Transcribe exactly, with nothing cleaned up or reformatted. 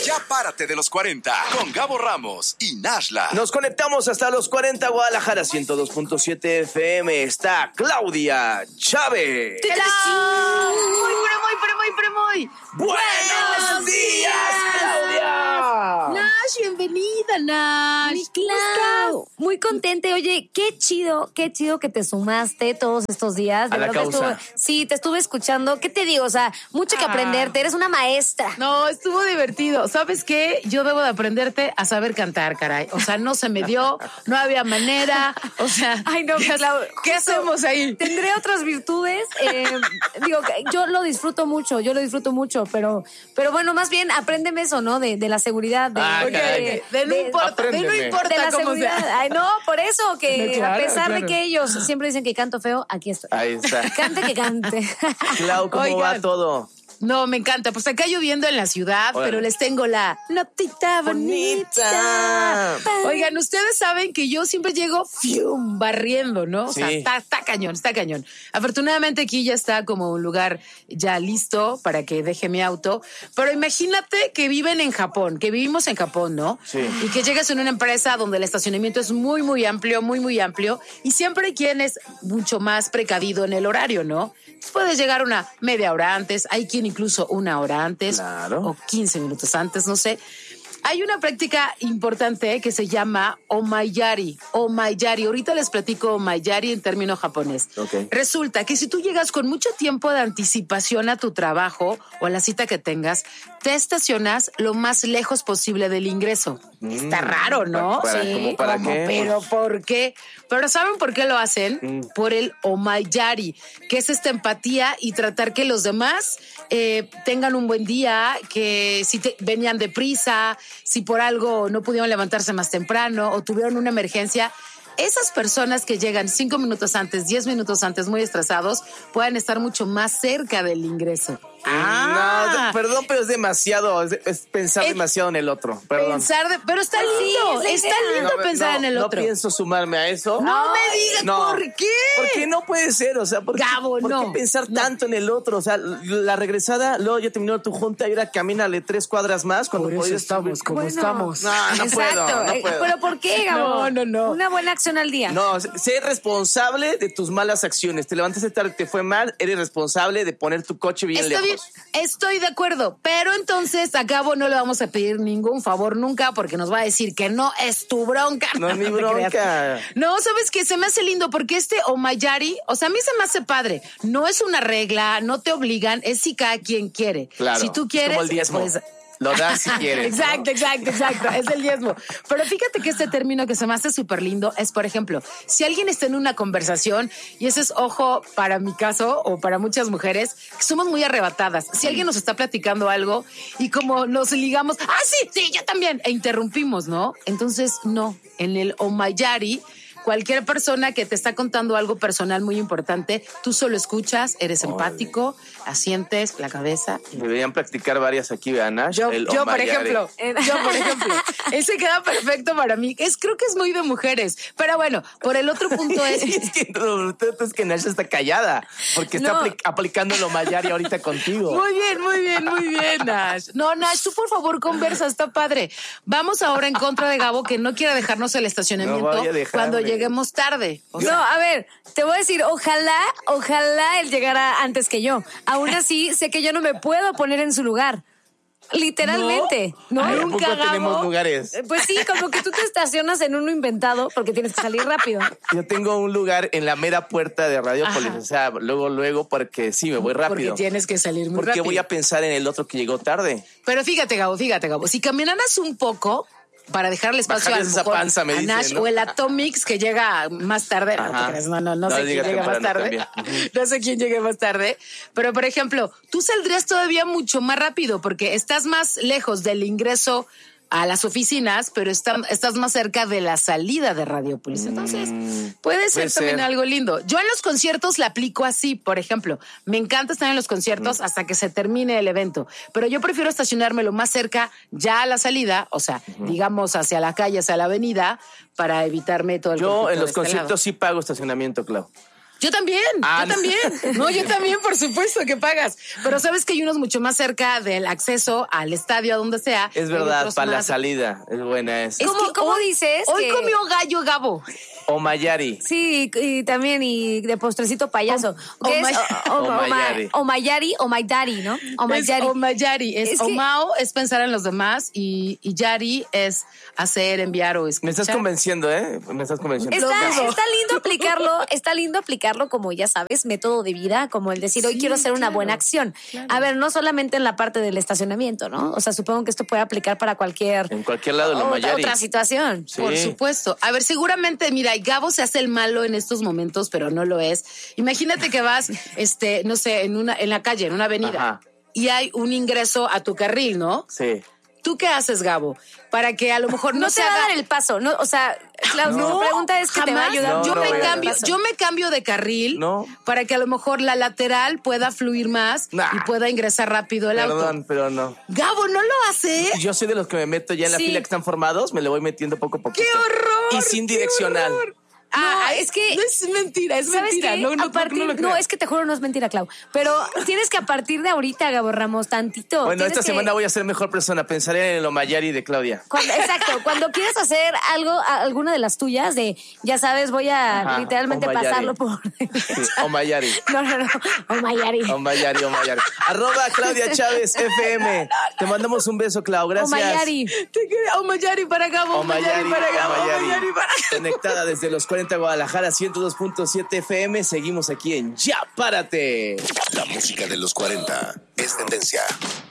Ya párate de los cuarenta con Gabo Ramos y Nashla. Nos conectamos hasta los cuarenta, Guadalajara, ciento dos punto siete F M. Está Claudia Chávez. ¡Hola! Muy, pero muy, pero muy, pero muy. ¡Buenos días, Claudia! Nash, bienvenida, Nash. Mi Clau, muy contente. Oye, qué chido, qué chido que te sumaste todos estos días. De A la verdad te causa. estuve- sí, te estuve escuchando. ¿Qué te digo? O sea, mucho que Ah. aprenderte. Eres una maestra. No, estuvo divertido. ¿Sabes qué? Yo debo de aprenderte a saber cantar, caray. O sea, no se me dio, no había manera. O sea, Ay, no, ¿qué, Clau, ¿qué justo hacemos ahí? Tendré otras virtudes. eh, digo, que yo lo disfruto mucho, yo lo disfruto mucho, pero, pero bueno, más bien apréndeme eso, ¿no? De, de la seguridad. De, Ah, Ok, caray. ok. De no importa, de no Apréndeme. importa de la cómo seguridad. sea. Ay, no, por eso que No, claro, a pesar claro. de que ellos siempre dicen que canto feo, aquí estoy. Ahí está. Cante que cante. Clau, ¿cómo Oigan. va todo? No, me encanta. Pues acá lloviendo en la ciudad, Órale. pero les tengo la notita bonita. Bonita. Oigan, ustedes saben que yo siempre llego fium, barriendo, ¿no? O sea, Sí. está, está cañón, está cañón. Afortunadamente aquí ya está como un lugar ya listo para que deje mi auto. Pero imagínate que viven en Japón, que vivimos en Japón, ¿no? Sí. Y que llegas en una empresa donde el estacionamiento es muy, muy amplio, muy, muy amplio. Y siempre hay quien es mucho más precavido en el horario, ¿no? Puedes llegar una media hora antes, hay quien incluso una hora antes Claro. o quince minutos antes, no sé. Hay una práctica importante que se llama omayari. Omayari. Ahorita les platico omayari en término japonés. Ok. Resulta que si tú llegas con mucho tiempo de anticipación a tu trabajo o a la cita que tengas, te estacionas lo más lejos posible del ingreso. Está raro, ¿no? ¿Para- para- cómo para como, qué? Pero ¿por qué? Pero ¿saben por qué lo hacen? Mm. Por el omayari, que es esta empatía y tratar que los demás eh, tengan un buen día, que si te, venían deprisa, si por algo no pudieron levantarse más temprano o tuvieron una emergencia. Esas personas que llegan cinco minutos antes, diez minutos antes, muy estresados, pueden estar mucho más cerca del ingreso. No, de- perdón, pero es demasiado, es, es pensar Es demasiado en el otro. Perdón. Pensar de, pero está lindo, es la está idea. lindo No, pensar no, en el no otro. pienso sumarme a eso. No me digas No. por qué. Porque no puede ser, o sea, ¿por qué, Gabo, por no. qué pensar No. tanto en el otro? O sea, la regresada, luego ya terminó tu junta y ahora camínale tres cuadras más cuando Por eso podías estamos subir- como Bueno, estamos. No, no Exacto. puedo, no Eh, puedo. Pero ¿por qué, Gabo? No, no, no. Una buena acción al día. No, sé responsable de tus malas acciones. Te levantaste tarde, te fue mal, eres responsable de poner tu coche bien Está bien, lejos. estoy de acuerdo, pero entonces a Gabo no le vamos a pedir ningún favor nunca porque nos va a decir que no es tu bronca. No es mi te bronca. creas. No, ¿sabes qué? Se me hace lindo porque este omayari, o sea, a mí se me hace padre. No es una regla, no te obligan, es si cada quien quiere. Claro. Si tú Es quieres, como el diezmo. pues... Lo das si quieres. ¿no? Exacto, exacto, exacto. Es el diezmo. Pero fíjate que este término que se me hace súper lindo es, por ejemplo, si alguien está en una conversación, y ese es, ojo, para mi caso o para muchas mujeres, que somos muy arrebatadas. Si alguien nos está platicando algo y como nos ligamos, ah, sí, sí, yo también, e interrumpimos, ¿no? Entonces, no. En el omayari, cualquier persona que te está contando algo personal muy importante, tú solo escuchas, eres empático, asientes la cabeza. Deberían practicar varias aquí, vean, Nash. Yo, El yo por Omayare. ejemplo, yo, por ejemplo, ese queda perfecto para mí. Es, creo que es muy de mujeres. Pero bueno, por el otro punto es. es que, no, es que Nash está callada porque está No. apli- aplicando lo Mayari ahorita contigo. Muy bien, muy bien, muy bien, Nash. No, Nash, tú por favor conversa, está padre. Vamos ahora en contra de Gabo, que no quiere dejarnos el estacionamiento No voy a dejarme. cuando lleguemos tarde. O sea, No, a ver, te voy a decir, ojalá, ojalá él llegara antes que yo. Aún así, sé que yo no me puedo poner en su lugar. Literalmente. ¿No? Ay, ¿a nunca, poco tenemos Gabo. lugares? Eh, Pues sí, como que tú te estacionas en uno inventado porque tienes que salir rápido. Yo tengo un lugar en la mera puerta de Radiopolis, Ajá. o sea, luego, luego, porque sí, me voy Porque rápido. tienes que salir muy Porque rápido. voy a pensar en el otro que llegó tarde. Pero fíjate, Gabo, fíjate, Gabo. Si caminaras un poco para dejarle espacio Bajarles a, lo esa mejor panza, me a dicen, Nash ¿no? o el Atomix que llega más tarde. No Ajá. te creas, no, no, no, No, sé quién llega llega más temprano tarde. No sé quién llegue más tarde. Pero, por ejemplo, tú saldrías todavía mucho más rápido porque estás más lejos del ingreso a las oficinas, pero está- estás más cerca de la salida de Radiopolis. Entonces, puede ser puede también ser. algo lindo. Yo en los conciertos la aplico así, por ejemplo. Me encanta estar en los conciertos hasta que se termine el evento, pero yo prefiero estacionarme lo más cerca ya a la salida, o sea, digamos hacia la calle, hacia la avenida, para evitarme todo el Yo conflicto en los de este conciertos lado. sí pago estacionamiento, Clau. Yo también, Ah, yo no. también. No, yo también, por supuesto que pagas. Pero sabes que hay unos mucho más cerca del acceso al estadio, a donde sea. Es y verdad, otros para la más- salida. Es buena esa. Es ¿Cómo- que, ¿cómo hoy- dices? Hoy que- comió gallo Gabo. O Mayari. Sí, y también, y de postrecito payaso. O- ¿Qué o es? ma- O, o, o o, Mayari. ma- o Mayari o My Daddy, ¿no? O My Es Daddy. Omayari. Es, Es que- Omao es pensar en los demás y, y Yari es hacer, enviar o escuchar. Me estás convenciendo, ¿eh? Me estás convenciendo. Está, Lo dudo. está lindo aplicarlo, está lindo aplicarlo como ya sabes, método de vida, como el decir, hoy Sí, quiero hacer una claro, buena acción. claro. A ver, no solamente en la parte del estacionamiento, ¿no? O sea, supongo que esto puede aplicar para cualquier En cualquier lado de lo otra, Mayari. otra situación. Sí. Por supuesto. A ver, seguramente, mira, y Gabo se hace el malo en estos momentos, pero no lo es. Imagínate que vas, este, no sé, en una, en la calle, en una avenida, Ajá. y hay un ingreso a tu carril, ¿no? Sí. ¿Tú qué haces, Gabo? Para que a lo mejor no, No, se te va a haga... dar el paso, ¿no? O sea, Klaus, No, la pregunta es que te va a jamás. ayudar. No, yo no me voy a dar cambio, el paso. yo me cambio de carril No. para que a lo mejor la lateral pueda fluir más Nah. y pueda ingresar rápido el Perdón, auto. pero no. Gabo, ¿no lo hace? Yo soy de los que me meto ya en la Sí. fila que están formados, me le voy metiendo poco a poco. ¡Qué horror! Y sin qué direccional. horror! No, Ah, es que- No es mentira, es ¿Sabes mentira. qué? No, no, A partir- no, lo no, creo. es que te juro, no es mentira, Clau. Pero tienes que a partir de ahorita, Gabo Ramos, tantito. Bueno, tienes esta que- semana voy a ser mejor persona. Pensaré en lo Mayari de Claudia. Cuando, exacto, cuando quieres hacer algo, a- alguna de las tuyas, de ya sabes, voy a Ajá, literalmente o Mayari. pasarlo por. Sí, o Mayari. No, no, no. O Mayari. O Mayari, o Mayari. Arroba Claudia Chávez F M. Te mandamos un beso, Clau. Gracias. O Mayari. Te quiero. Oh, Mayari para Gabo. O Oh, Mayari Mayari, para o Gabo. Oh, Mayari. Mayari para Conectada desde los cuarenta Guadalajara, ciento dos punto siete F M. Seguimos aquí en Ya Párate. La música de los cuarenta es tendencia.